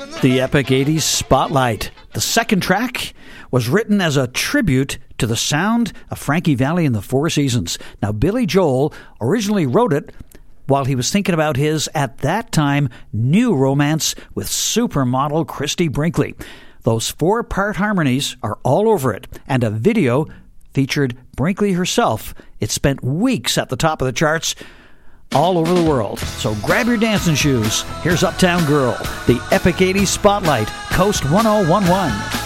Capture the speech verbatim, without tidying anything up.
The Epic eighties Spotlight. The second track was written as a tribute to the sound of Frankie Valli and the Four Seasons. Now, Billy Joel originally wrote it while he was thinking about his, at that time, new romance with supermodel Christy Brinkley. Those four-part harmonies are all over it, and a video featured Brinkley herself. It spent weeks at the top of the charts all over the world. So grab your dancing shoes. Here's Uptown Girl, the Epic eighties Spotlight, Coast one oh one one.